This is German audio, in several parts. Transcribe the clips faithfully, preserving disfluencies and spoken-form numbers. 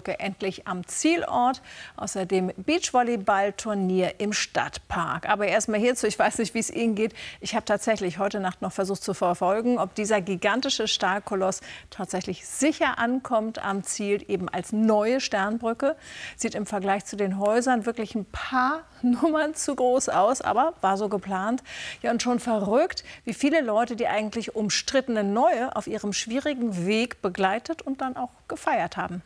Sternbrücke endlich am Zielort. Außerdem Beachvolleyball-Turnier im Stadtpark. Aber erstmal hierzu, ich weiß nicht, wie es Ihnen geht. Ich habe tatsächlich heute Nacht noch versucht zu verfolgen, ob dieser gigantische Stahlkoloss tatsächlich sicher ankommt am Ziel, eben als neue Sternbrücke. Sieht im Vergleich zu den Häusern wirklich ein paar Nummern zu groß aus, aber war so geplant. Ja, und schon verrückt, wie viele Leute die eigentlich umstrittene Neue auf ihrem schwierigen Weg begleitet und dann auch gefeiert haben.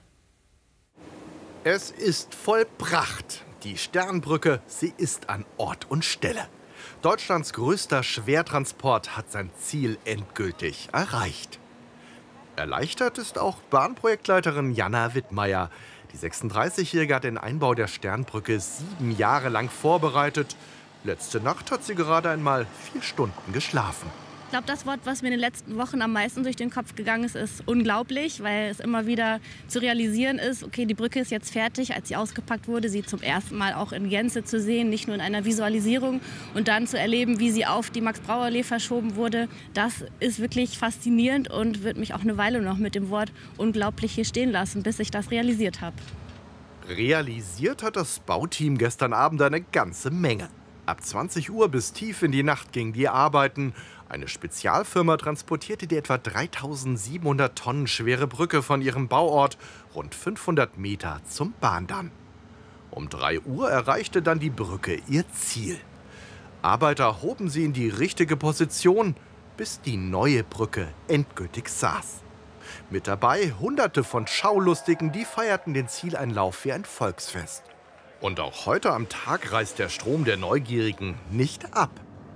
Es ist vollbracht. Die Sternbrücke, sie ist an Ort und Stelle. Deutschlands größter Schwertransport hat sein Ziel endgültig erreicht. Erleichtert ist auch Bahnprojektleiterin Jana Wittmeier. Die sechsunddreißigjährige hat den Einbau der Sternbrücke sieben Jahre lang vorbereitet. Letzte Nacht hat sie gerade einmal vier Stunden geschlafen. Ich glaube, das Wort, was mir in den letzten Wochen am meisten durch den Kopf gegangen ist, ist unglaublich, weil es immer wieder zu realisieren ist, okay, die Brücke ist jetzt fertig. Als sie ausgepackt wurde, sie zum ersten Mal auch in Gänze zu sehen, nicht nur in einer Visualisierung und dann zu erleben, wie sie auf die Max-Brauer-Allee verschoben wurde. Das ist wirklich faszinierend und wird mich auch eine Weile noch mit dem Wort unglaublich hier stehen lassen, bis ich das realisiert habe. Realisiert hat das Bauteam gestern Abend eine ganze Menge. Ab zwanzig Uhr bis tief in die Nacht gingen die Arbeiten. Eine Spezialfirma transportierte die etwa dreitausendsiebenhundert Tonnen schwere Brücke von ihrem Bauort rund fünfhundert Meter zum Bahndamm. Um drei Uhr erreichte dann die Brücke ihr Ziel. Arbeiter hoben sie in die richtige Position, bis die neue Brücke endgültig saß. Mit dabei Hunderte von Schaulustigen, die feierten den Zieleinlauf wie ein Volksfest. Und auch heute am Tag reißt der Strom der Neugierigen nicht ab.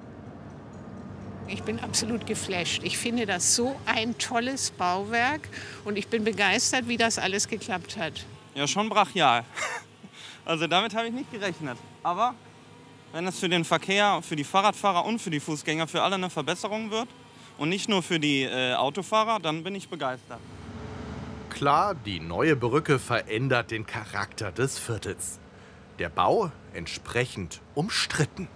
Ich bin absolut geflasht. Ich finde das so ein tolles Bauwerk und ich bin begeistert, wie das alles geklappt hat. Ja, schon brachial. Also damit habe ich nicht gerechnet. Aber wenn es für den Verkehr, für die Fahrradfahrer und für die Fußgänger für alle eine Verbesserung wird und nicht nur für die äh, Autofahrer, dann bin ich begeistert. Klar, die neue Brücke verändert den Charakter des Viertels. Der Bau entsprechend umstritten.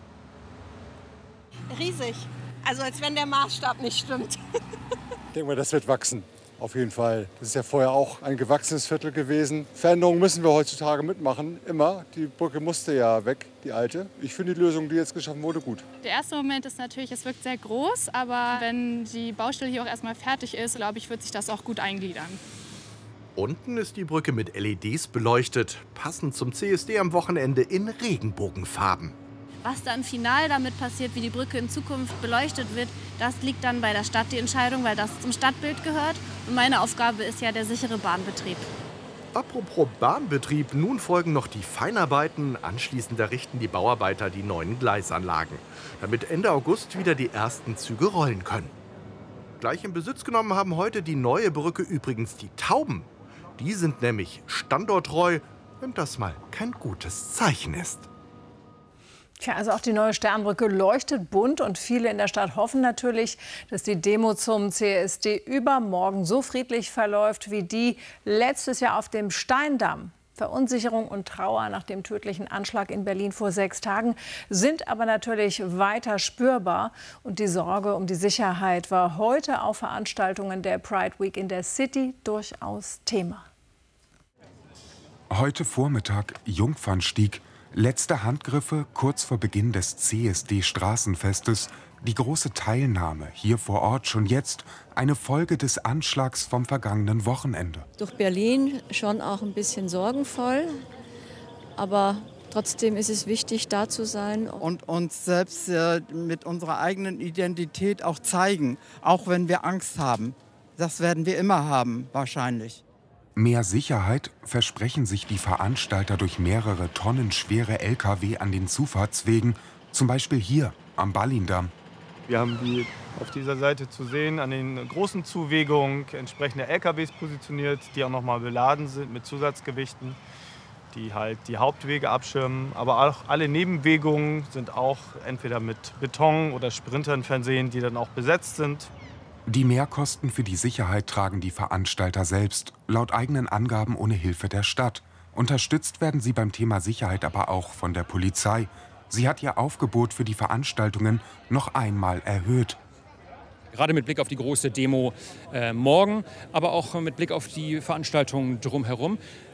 Riesig. Also als wenn der Maßstab nicht stimmt. Ich denke mal, das wird wachsen. Auf jeden Fall. Das ist ja vorher auch ein gewachsenes Viertel gewesen. Veränderungen müssen wir heutzutage mitmachen. Immer. Die Brücke musste ja weg, die alte. Ich finde die Lösung, die jetzt geschaffen wurde, gut. Der erste Moment ist natürlich, es wirkt sehr groß. Aber wenn die Baustelle hier auch erstmal fertig ist, glaube ich, wird sich das auch gut eingliedern. Unten ist die Brücke mit L E Ds beleuchtet, passend zum C S D am Wochenende in Regenbogenfarben. Was dann final damit passiert, wie die Brücke in Zukunft beleuchtet wird, das liegt dann bei der Stadt, die Entscheidung, weil das zum Stadtbild gehört. Und meine Aufgabe ist ja der sichere Bahnbetrieb. Apropos Bahnbetrieb, nun folgen noch die Feinarbeiten. Anschließend errichten die Bauarbeiter die neuen Gleisanlagen, damit Ende August wieder die ersten Züge rollen können. Gleich in Besitz genommen haben heute die neue Brücke übrigens die Tauben. Die sind nämlich standorttreu, wenn das mal kein gutes Zeichen ist. Tja, also auch die neue Sternbrücke leuchtet bunt und viele in der Stadt hoffen natürlich, dass die Demo zum C S D übermorgen so friedlich verläuft wie die letztes Jahr auf dem Steindamm. Verunsicherung und Trauer nach dem tödlichen Anschlag in Berlin vor sechs Tagen sind aber natürlich weiter spürbar. Und die Sorge um die Sicherheit war heute auf Veranstaltungen der Pride Week in der City durchaus Thema. Heute Vormittag Jungfernstieg. Letzte Handgriffe kurz vor Beginn des C S D-Straßenfestes. Die große Teilnahme hier vor Ort schon jetzt eine Folge des Anschlags vom vergangenen Wochenende. Durch Berlin schon auch ein bisschen sorgenvoll, aber trotzdem ist es wichtig, da zu sein. Und uns selbst äh, mit unserer eigenen Identität auch zeigen, auch wenn wir Angst haben. Das werden wir immer haben, wahrscheinlich. Mehr Sicherheit versprechen sich die Veranstalter durch mehrere tonnenschwere L K W an den Zufahrtswegen, zum Beispiel hier am Ballindamm. Wir haben die auf dieser Seite zu sehen, an den großen Zuwegungen entsprechende L K Ws positioniert, die auch noch mal beladen sind mit Zusatzgewichten, die halt die Hauptwege abschirmen. Aber auch alle Nebenwegungen sind auch entweder mit Beton oder Sprintern versehen, die dann auch besetzt sind. Die Mehrkosten für die Sicherheit tragen die Veranstalter selbst, laut eigenen Angaben ohne Hilfe der Stadt. Unterstützt werden sie beim Thema Sicherheit aber auch von der Polizei. Sie hat ihr Aufgebot für die Veranstaltungen noch einmal erhöht. Gerade mit Blick auf die große Demo äh, morgen, aber auch mit Blick auf die Veranstaltungen drumherum,